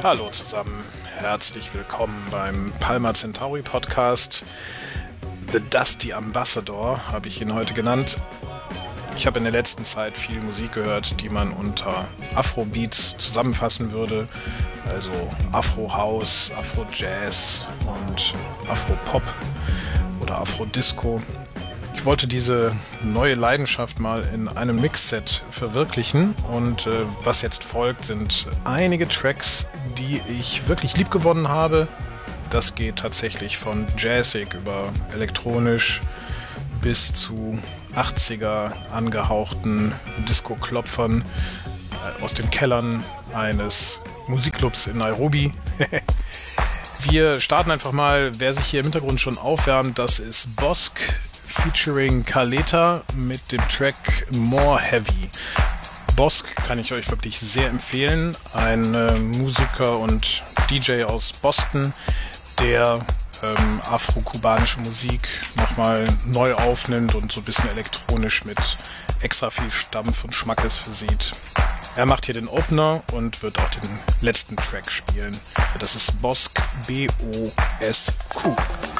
Hallo zusammen, herzlich willkommen beim Palma Centauri Podcast. The Dusty Ambassador habe ich ihn heute genannt. Ich habe in der letzten Zeit viel Musik gehört, die man unter Afrobeats zusammenfassen würde. Also Afro-House, Afro-Jazz und Afro-Pop oder Afro-Disco. Ich wollte diese neue Leidenschaft mal in einem Mixset verwirklichen und was jetzt folgt, sind einige Tracks, die ich wirklich liebgewonnen habe. Das geht tatsächlich von Jazzig über elektronisch bis zu 80er angehauchten Disco-Klopfern aus den Kellern eines Musikclubs in Nairobi. Wir starten einfach mal, wer sich hier im Hintergrund schon aufwärmt, das ist Bossk featuring Kaleta mit dem Track More Heavy. Bossk kann ich euch wirklich sehr empfehlen, ein Musiker und DJ aus Boston, der afro-kubanische Musik nochmal neu aufnimmt und so ein bisschen elektronisch mit extra viel Stampf und Schmackes versieht. Er macht hier den Opener und wird auch den letzten Track spielen. Das ist Bossk, B-O-S-Q.